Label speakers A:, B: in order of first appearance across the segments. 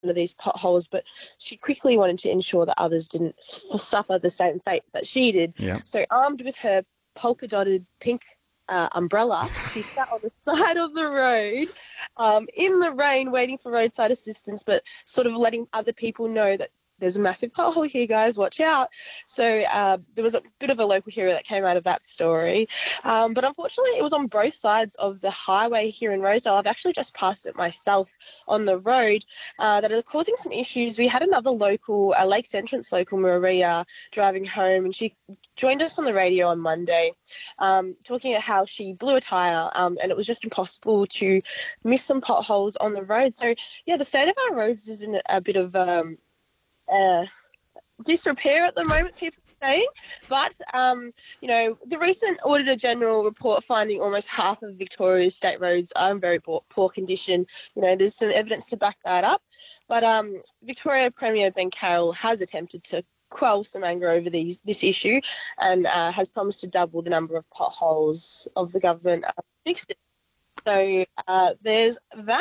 A: of these potholes, but she quickly wanted to ensure that others didn't suffer the same fate that she did.
B: Yeah.
A: So armed with her polka-dotted pink umbrella, she sat on the side of the road in the rain waiting for roadside assistance, but sort of letting other people know that there's a massive pothole here, guys, watch out. So there was a bit of a local hero that came out of that story. But unfortunately, it was on both sides of the highway here in Rosedale. I've actually just passed it myself on the road that are causing some issues. We had another local, a Lakes Entrance local, Maria, driving home, and she joined us on the radio on Monday talking about how she blew a tyre and it was just impossible to miss some potholes on the road. So, yeah, the state of our roads is in a bit of disrepair at the moment, people are saying. But, the recent Auditor General report finding almost half of Victoria's state roads are in very poor condition. There's some evidence to back that up. But Victoria Premier Ben Carroll has attempted to quell some anger over this issue and has promised to double the number of potholes of the government fixed it. So there's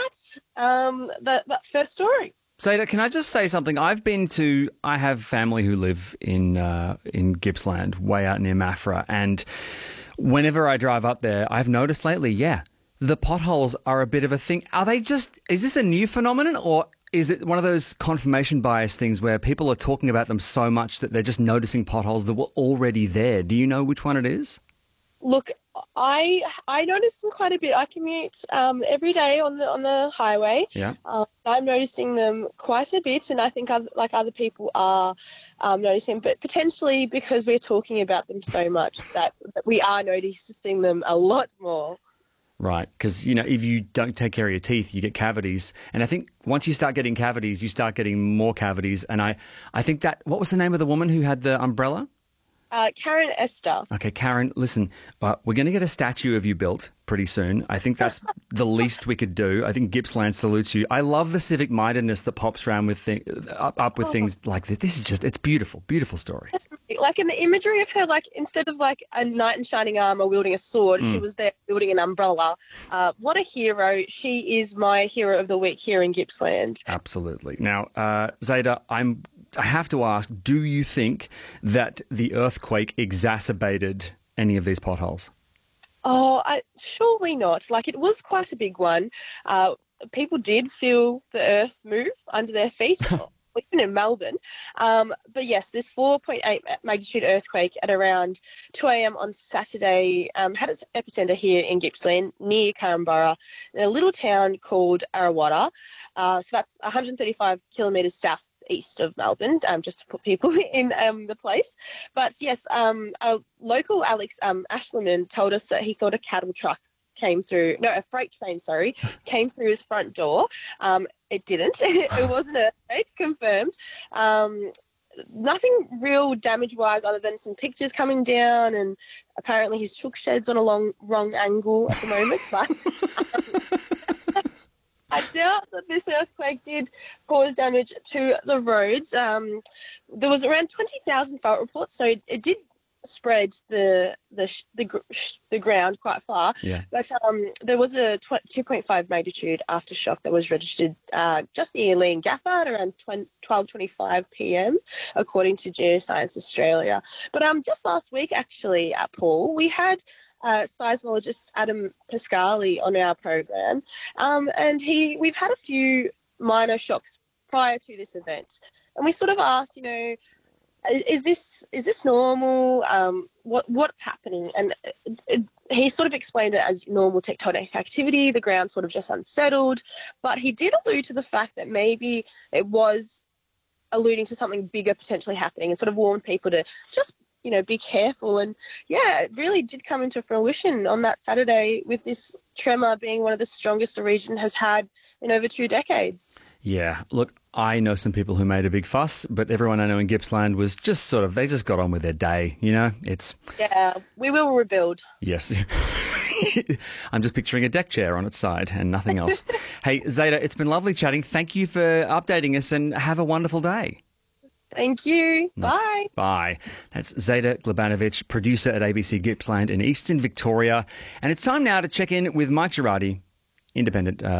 A: that first story.
B: Zayda, can I just say something? I have family who live in Gippsland, way out near Maffra, and whenever I drive up there, I've noticed lately, the potholes are a bit of a thing. Is this a new phenomenon, or is it one of those confirmation bias things where people are talking about them so much that they're just noticing potholes that were already there? Do you know which one it is?
A: Look, I notice them quite a bit. I commute every day on the highway.
B: Yeah.
A: I'm noticing them quite a bit, and I think other people are noticing, but potentially because we're talking about them so much that we are noticing them a lot more.
B: Right, because, if you don't take care of your teeth, you get cavities. And I think once you start getting cavities, you start getting more cavities. And I think what was the name of the woman who had the umbrella?
A: Karen Esther.
B: Okay, Karen, listen, we're going to get a statue of you built pretty soon. I think that's the least we could do. I think Gippsland salutes you. I love the civic mindedness that pops around with up with things like this. This is it's beautiful, beautiful story.
A: Like in the imagery of her, like instead of like a knight in shining armor wielding a sword, she was there wielding an umbrella. What a hero. She is my hero of the week here in Gippsland.
B: Absolutely. Now, Zayda, I have to ask, do you think that the earthquake exacerbated any of these potholes?
A: Oh, surely not. Like, it was quite a big one. People did feel the earth move under their feet, even in Melbourne. But yes, this 4.8 magnitude earthquake at around 2 a.m. on Saturday had its epicenter here in Gippsland, near Carramburra, in a little town called Arawata. So that's 135 kilometres south east of Melbourne, just to put people in the place. But yes, a local Alex Ashleman told us that he thought a a freight train, came through his front door. It didn't. It wasn't a freight, confirmed. Nothing real damage-wise other than some pictures coming down, and apparently his chook shed's on a wrong angle at the moment. But I doubt that this earthquake did cause damage to the roads. There was around 20,000 fault reports, so it did spread the ground quite far.
B: Yeah.
A: But there was a 2.5 magnitude aftershock that was registered just near Leon Gaffer at around 12:25 p.m. according to Geoscience Australia. But just last week, actually, Paul, we had seismologist Adam Pascali on our program, and we've had a few minor shocks prior to this event, and we sort of asked, is this normal? What's happening? And he sort of explained it as normal tectonic activity. The ground sort of just unsettled, but he did allude to the fact that maybe it was alluding to something bigger potentially happening, and sort of warned people to just be careful. And yeah, it really did come into fruition on that Saturday, with this tremor being one of the strongest the region has had in over 2 decades.
B: Yeah, look, I know some people who made a big fuss, but everyone I know in Gippsland was just they just got on with their day,
A: Yeah, we will rebuild.
B: Yes. I'm just picturing a deck chair on its side and nothing else. Hey, Zayda, it's been lovely chatting. Thank you for updating us, and have a wonderful day.
A: Thank you. Bye.
B: Bye. That's Zayda Glebanovic, producer at ABC Gippsland in Eastern Victoria. And it's time now to check in with Mike Girardi, independent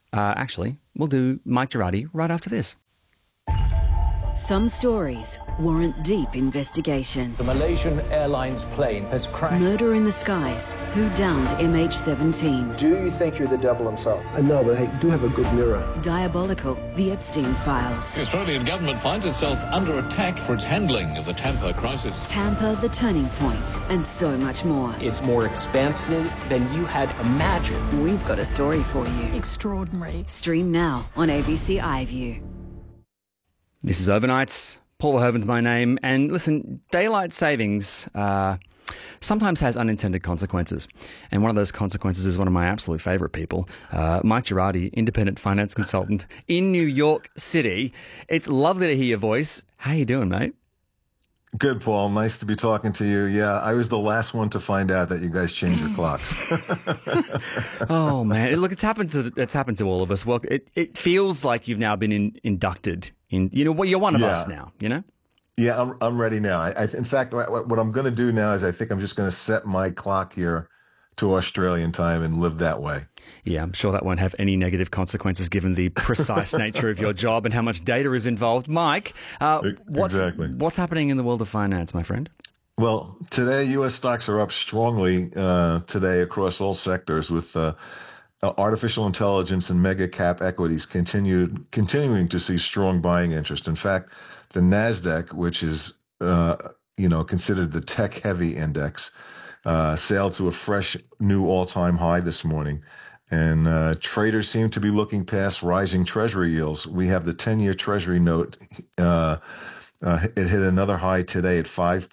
B: Actually, we'll do Mike Girardi right after this.
C: Some stories warrant deep investigation.
D: The Malaysian Airlines plane has crashed.
C: Murder in the skies. Who downed MH17?
E: Do you think you're the devil himself?
F: No, but I do have a good mirror.
C: Diabolical. The Epstein Files.
G: The Australian government finds itself under attack for its handling of the Tampa crisis.
C: Tampa, the turning point, and so much more.
H: It's more expansive than you had imagined.
C: We've got a story for you.
I: Extraordinary.
C: Stream now on ABC iView.
B: This is Overnights. Paul Verhoeven's my name. And listen, daylight savings sometimes has unintended consequences. And one of those consequences is one of my absolute favourite people, Mike Girardi, independent finance consultant in New York City. It's lovely to hear your voice. How you doing, mate?
J: Good, Paul. Nice to be talking to you. Yeah, I was the last one to find out that you guys changed your clocks.
B: Oh man, look, it's happened to all of us. Well, it feels like you've now been inducted in. You know, well, you're one of us now. You know.
J: Yeah, I'm ready now. In fact, what I'm going to do now is I think I'm just going to set my clock here to Australian time and live that way.
B: Yeah, I'm sure that won't have any negative consequences given the precise nature of your job and how much data is involved. Mike, what's happening in the world of finance, my friend?
J: Well, today U.S. stocks are up strongly today across all sectors with artificial intelligence and mega cap equities continuing to see strong buying interest. In fact, the NASDAQ, which is considered the tech-heavy index, sailed to a fresh new all-time high this morning. And traders seem to be looking past rising Treasury yields. We have the 10-year Treasury note. It hit another high today at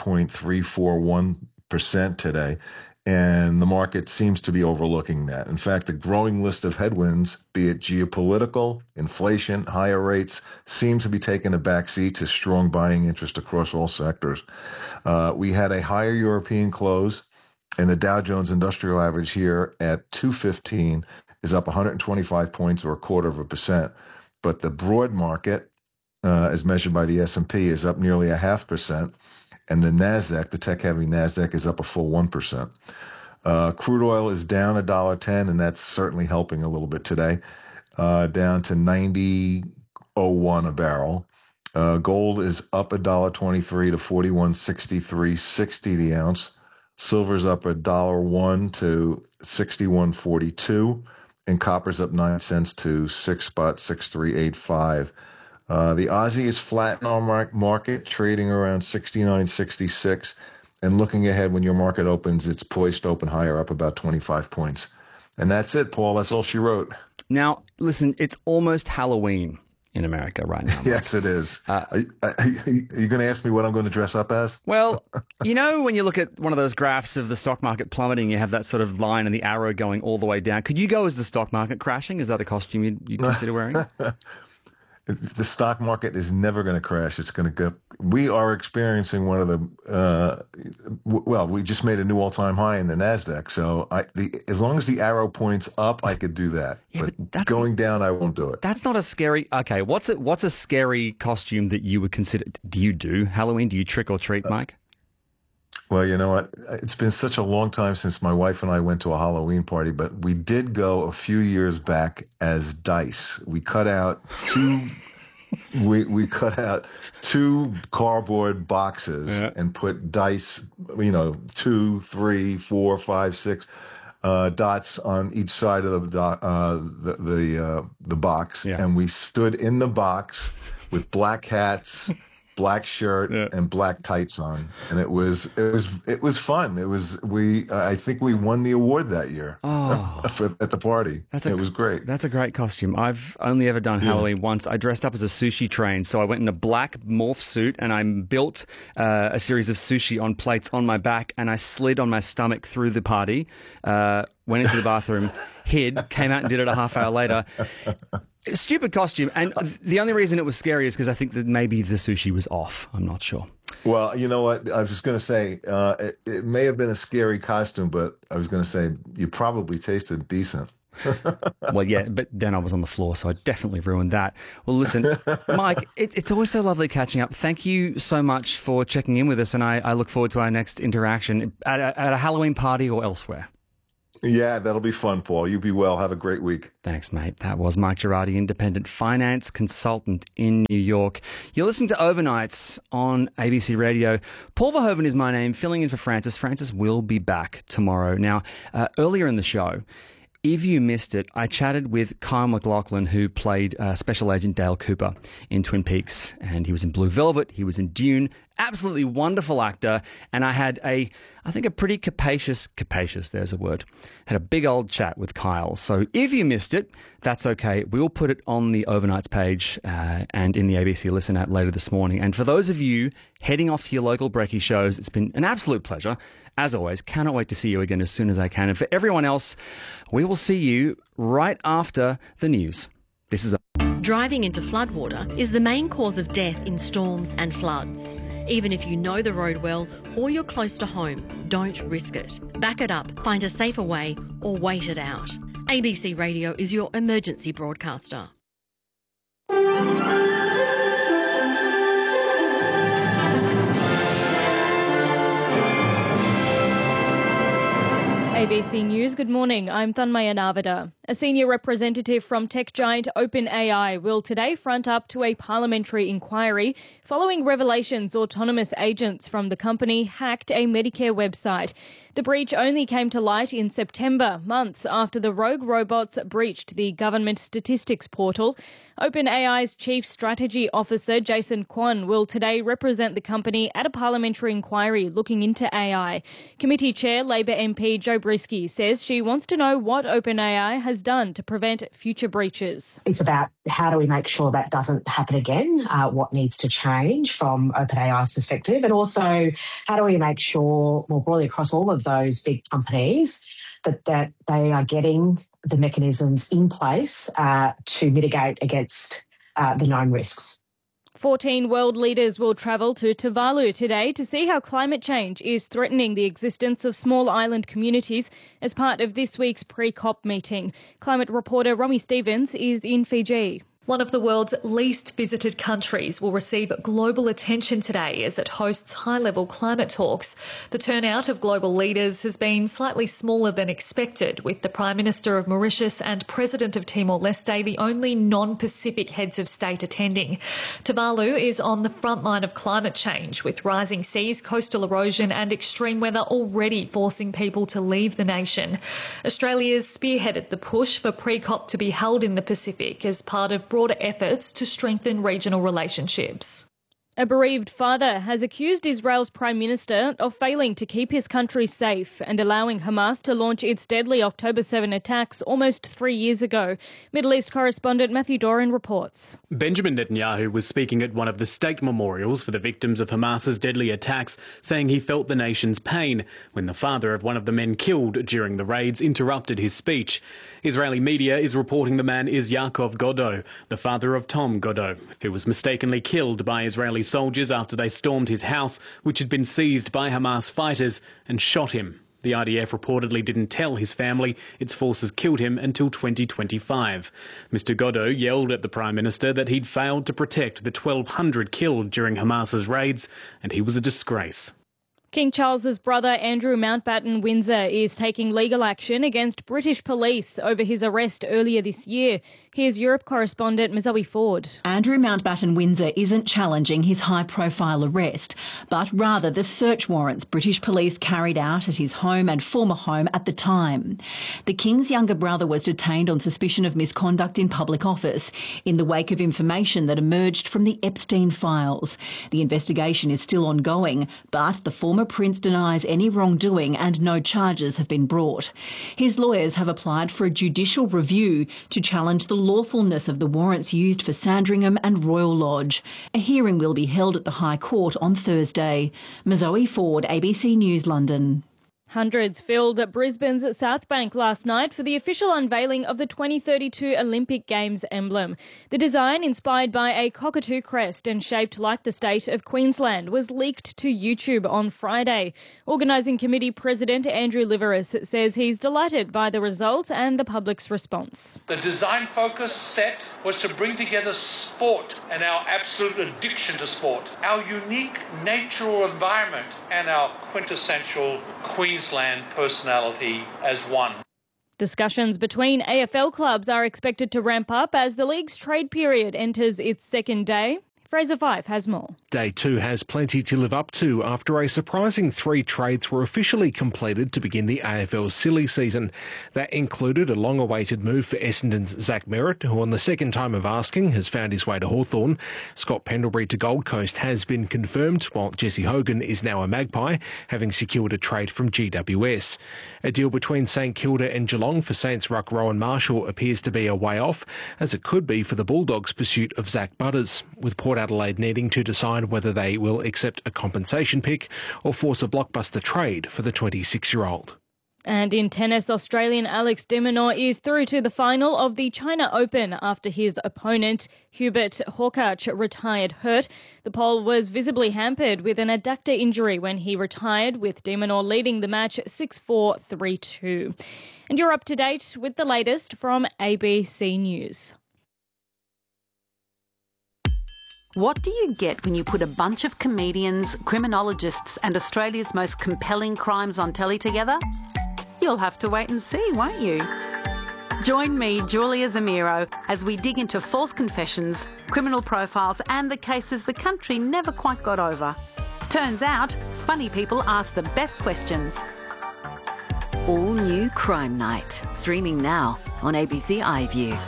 J: 5.341% today. And the market seems to be overlooking that. In fact, the growing list of headwinds, be it geopolitical, inflation, higher rates, seems to be taking a backseat to strong buying interest across all sectors. We had a higher European close. And the Dow Jones Industrial Average here at 215 is up 125 points or 0.25%. But the broad market, as measured by the S&P, is up nearly 0.5%. And the NASDAQ, the tech-heavy NASDAQ, is up a full 1%. Crude oil is down $1.10, and that's certainly helping a little bit today, down to $90.01 a barrel. Gold is up $1.23 to $41.63.60 the ounce. Silver's up $1.01 to $61.42, and copper's up 9 cents to $6.6385. The Aussie is flat in our market, trading around 69.66, and looking ahead when your market opens, it's poised to open higher, up about 25 points. And that's it, Paul. That's all she wrote.
B: Now, listen, it's almost Halloween in America right now.
J: Yes, it is. Are you going to ask me what I'm going to dress up as?
B: Well, you know, when you look at one of those graphs of the stock market plummeting, you have that sort of line and the arrow going all the way down. Could you go as the stock market crashing? Is that a costume you'd consider wearing?
J: The stock market is never going to crash. It's going to go. We are experiencing one of the, we just made a new all-time high in the NASDAQ. So as long as the arrow points up, I could do that. Yeah, but that's going down, I won't do it.
B: That's not a scary. Okay, what's a scary costume that you would consider? Do you do Halloween? Do you trick or treat, Mike?
J: Well, you know what? It's been such a long time since my wife and I went to a Halloween party, but we did go a few years back as dice. We cut out two. We cut out 2 cardboard boxes and put dice, 2, 3, 4, 5, 6 dots on each side of the box, and we stood in the box with black hats, black shirt, and black tights on, and it was fun. I think we won the award that year at the party. It was great.
B: That's a great costume. I've only ever done Halloween once. I dressed up as a sushi train, so I went in a black morph suit and I built a series of sushi on plates on my back, and I slid on my stomach through the party, went into the bathroom, hid, came out and did it a half hour later. Stupid costume, and the only reason it was scary is because I think that maybe the sushi was off. I'm not sure.
J: Well, you know what? I was just going to say, it may have been a scary costume, but I was going to say you probably tasted decent.
B: Well, yeah, but then I was on the floor, so I definitely ruined that. Well, listen, Mike, it's always so lovely catching up. Thank you so much for checking in with us, and I look forward to our next interaction at a Halloween party or elsewhere.
J: Yeah, that'll be fun, Paul. You be well. Have a great week.
B: Thanks, mate. That was Mike Girardi, independent finance consultant in New York. You're listening to Overnights on ABC Radio. Paul Verhoeven is my name, filling in for Francis. Francis will be back tomorrow. Now, earlier in the show, if you missed it, I chatted with Kyle MacLachlan, who played Special Agent Dale Cooper in Twin Peaks, and he was in Blue Velvet, he was in Dune, absolutely wonderful actor, and I had I think a pretty capacious, there's a word, had a big old chat with Kyle. So if you missed it, that's okay. We'll put it on the Overnights page and in the ABC Listen app later this morning. And for those of you heading off to your local brekkie shows, it's been an absolute pleasure. As always, cannot wait to see you again as soon as I can. And for everyone else, we will see you right after the news. This is
I: Driving into floodwater is the main cause of death in storms and floods. Even if you know the road well or you're close to home, don't risk it. Back it up, find a safer way, or wait it out. ABC Radio is your emergency broadcaster.
K: ABC News, good morning. I'm Thanmaya Navada. A senior representative from tech giant OpenAI will today front up to a parliamentary inquiry following revelations autonomous agents from the company hacked a Medicare website. The breach only came to light in September, months after the rogue robots breached the government statistics portal. OpenAI's Chief Strategy Officer, Jason Kwon, will today represent the company at a parliamentary inquiry looking into AI. Committee Chair Labor MP Jo Brisky says she wants to know what OpenAI has done to prevent future breaches.
L: It's about how do we make sure that doesn't happen again, what needs to change from OpenAI's perspective, and also how do we make sure more broadly across all of those big companies that they are getting the mechanisms in place to mitigate against the known risks.
K: 14 world leaders will travel to Tuvalu today to see how climate change is threatening the existence of small island communities as part of this week's pre-COP meeting. Climate reporter Romy Stevens is in Fiji.
M: One of the world's least visited countries will receive global attention today as it hosts high-level climate talks. The turnout of global leaders has been slightly smaller than expected, with the Prime Minister of Mauritius and President of Timor-Leste the only non-Pacific heads of state attending. Tuvalu is on the front line of climate change, with rising seas, coastal erosion and extreme weather already forcing people to leave the nation. Australia's spearheaded the push for pre-COP to be held in the Pacific as part of broader efforts to strengthen regional relationships.
K: A bereaved father has accused Israel's Prime Minister of failing to keep his country safe and allowing Hamas to launch its deadly October 7 attacks almost 3 years ago. Middle East correspondent Matthew Doran reports.
N: Benjamin Netanyahu was speaking at one of the state memorials for the victims of Hamas's deadly attacks, saying he felt the nation's pain when the father of one of the men killed during the raids interrupted his speech. Israeli media is reporting the man is Yaakov Godo, the father of Tom Godo, who was mistakenly killed by Israeli soldiers after they stormed his house, which had been seized by Hamas fighters, and shot him. The IDF reportedly didn't tell his family its forces killed him until 2025. Mr. Godo yelled at the Prime Minister that he'd failed to protect the 1,200 killed during Hamas's raids, and he was a disgrace.
K: King Charles's brother Andrew Mountbatten Windsor is taking legal action against British police over his arrest earlier this year. Here's Europe correspondent Zoe Ford.
O: Andrew Mountbatten Windsor isn't challenging his high-profile arrest, but rather the search warrants British police carried out at his home and former home at the time. The King's younger brother was detained on suspicion of misconduct in public office in the wake of information that emerged from the Epstein files. The investigation is still ongoing, but the former Prince denies any wrongdoing and no charges have been brought. His lawyers have applied for a judicial review to challenge the lawfulness of the warrants used for Sandringham and Royal Lodge. A hearing will be held at the High Court on Thursday. Zoe Ford, ABC News, London.
K: Hundreds filled at Brisbane's South Bank last night for the official unveiling of the 2032 Olympic Games emblem. The design, inspired by a cockatoo crest and shaped like the state of Queensland, was leaked to YouTube on Friday. Organising Committee President Andrew Liveris says he's delighted by the results and the public's response.
P: The design focus set was to bring together sport and our absolute addiction to sport, our unique natural environment and our quintessential Queensland personality as one.
K: Discussions between AFL clubs are expected to ramp up as the league's trade period enters its second day. Fraser Fife has more.
Q: Day 2 has plenty to live up to after a surprising 3 trades were officially completed to begin the AFL silly season. That included a long-awaited move for Essendon's Zach Merritt, who on the second time of asking has found his way to Hawthorn. Scott Pendlebury to Gold Coast has been confirmed, while Jesse Hogan is now a Magpie, having secured a trade from GWS. A deal between St Kilda and Geelong for Saints ruck Rowan Marshall appears to be a way off, as it could be for the Bulldogs' pursuit of Zach Butters, with Port Adelaide needing to decide whether they will accept a compensation pick or force a blockbuster trade for the 26-year-old.
K: And in tennis, Australian Alex de Minaur is through to the final of the China Open after his opponent, Hubert Hurkacz, retired hurt. The Pole was visibly hampered with an adductor injury when he retired, with de Minaur leading the match 6-4, 3-2. And you're up to date with the latest from ABC News.
R: What do you get when you put a bunch of comedians, criminologists and Australia's most compelling crimes on telly together? You'll have to wait and see, won't you? Join me, Julia Zamiro, as we dig into false confessions, criminal profiles and the cases the country never quite got over. Turns out, funny people ask the best questions.
C: All new Crime Night, streaming now on ABC iView.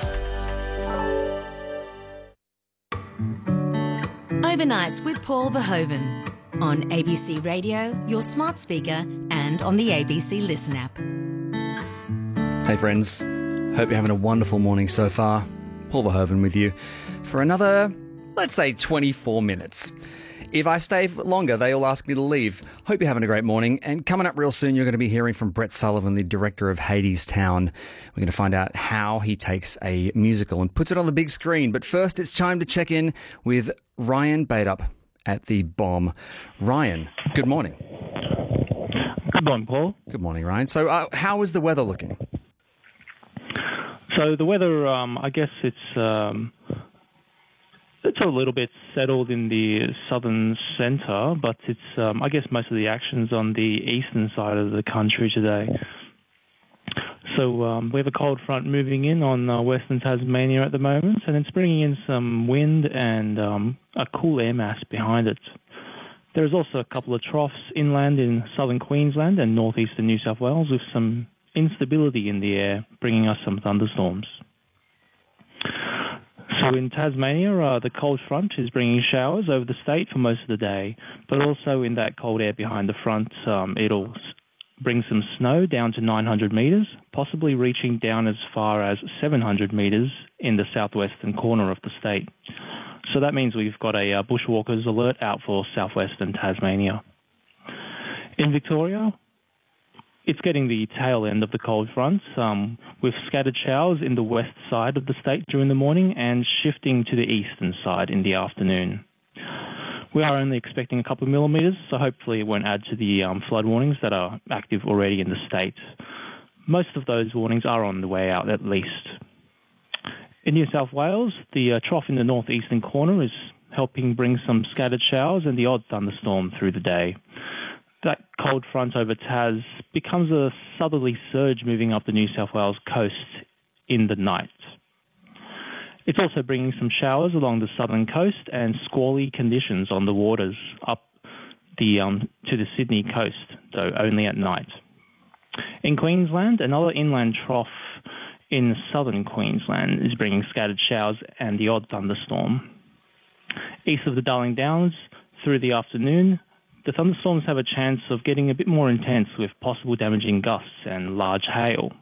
S: Overnights with Paul Verhoeven on ABC Radio, your smart speaker, and on the ABC Listen app.
B: Hey friends, hope you're having a wonderful morning so far. Paul Verhoeven with you for another, let's say, 24 minutes. If I stay longer, they all ask me to leave. Hope you're having a great morning. And coming up real soon, you're going to be hearing from Brett Sullivan, the director of Hadestown. We're going to find out how he takes a musical and puts it on the big screen. But first, it's time to check in with Ryan Baitup at The Bomb. Ryan, good morning.
T: Good morning, Paul.
B: Good morning, Ryan. So how is the weather looking?
T: So the weather, I guess it's a little bit settled in the southern centre, but it's, I guess, most of the action's on the eastern side of the country today. So we have a cold front moving in on western Tasmania at the moment, and it's bringing in some wind and a cool air mass behind it. There's also a couple of troughs inland in southern Queensland and northeastern New South Wales with some instability in the air, bringing us some thunderstorms. So in Tasmania, the cold front is bringing showers over the state for most of the day, but also in that cold air behind the front, it'll bring some snow down to 900 metres, possibly reaching down as far as 700 metres in the southwestern corner of the state. So that means we've got a bushwalkers alert out for southwestern Tasmania. In Victoria, it's getting the tail end of the cold front, with scattered showers in the west side of the state during the morning and shifting to the eastern side in the afternoon. We are only expecting a couple of millimetres, so hopefully it won't add to the flood warnings that are active already in the state. Most of those warnings are on the way out, at least. In New South Wales, the trough in the northeastern corner is helping bring some scattered showers and the odd thunderstorm through the day. That cold front over Tas becomes a southerly surge moving up the New South Wales coast in the night. It's also bringing some showers along the southern coast and squally conditions on the waters up to the Sydney coast, though only at night. In Queensland, another inland trough in southern Queensland is bringing scattered showers and the odd thunderstorm. East of the Darling Downs, through the afternoon, the thunderstorms have a chance of getting a bit more intense with possible damaging gusts and large hail.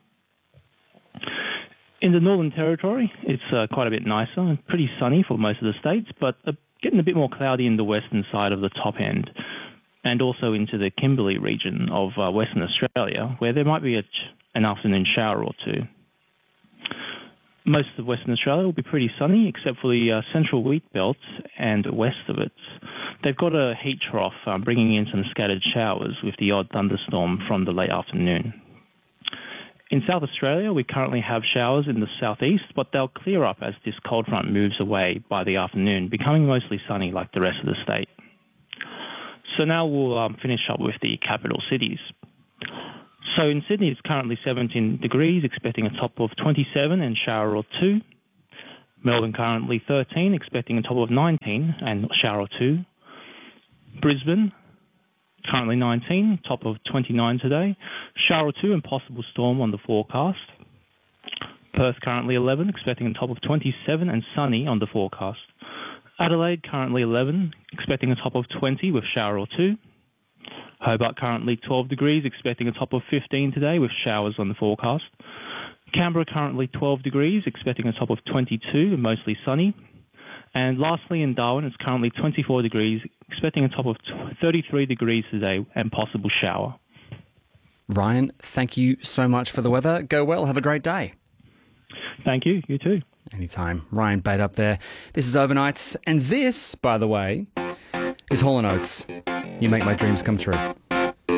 T: In the Northern Territory, it's quite a bit nicer and pretty sunny for most of the states, but getting a bit more cloudy in the western side of the top end, and also into the Kimberley region of Western Australia, where there might be an afternoon shower or two. Most of Western Australia will be pretty sunny, except for the central wheat belt and west of it. They've got a heat trough bringing in some scattered showers with the odd thunderstorm from the late afternoon. In South Australia, we currently have showers in the southeast, but they'll clear up as this cold front moves away by the afternoon, becoming mostly sunny like the rest of the state. So now we'll finish up with the capital cities. So in Sydney, it's currently 17 degrees, expecting a top of 27 and shower or two. Melbourne currently 13, expecting a top of 19 and shower or two. Brisbane currently 19, top of 29 today. Shower or two and possible storm on the forecast. Perth currently 11, expecting a top of 27 and sunny on the forecast. Adelaide currently 11, expecting a top of 20 with shower or two. Hobart currently 12 degrees, expecting a top of 15 today with showers on the forecast. Canberra currently 12 degrees, expecting a top of 22 and mostly sunny. And lastly, in Darwin, it's currently 24 degrees, expecting a top of 33 degrees today and possible shower.
B: Ryan, thank you so much for the weather. Go well. Have a great day.
T: Thank you. You too.
B: Anytime. Ryan Bate up there. This is Overnights. And this, by the way, is Hall & Oates. You make my dreams come true.